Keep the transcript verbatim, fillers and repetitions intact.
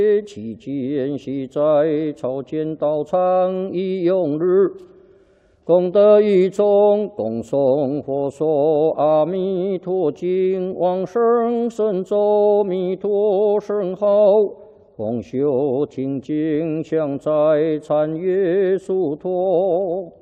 期间系在朝见道场一用日，功德一众，恭诵佛说阿弥陀经，往生神咒弥陀圣号，共修听经，向在参阅殊陀。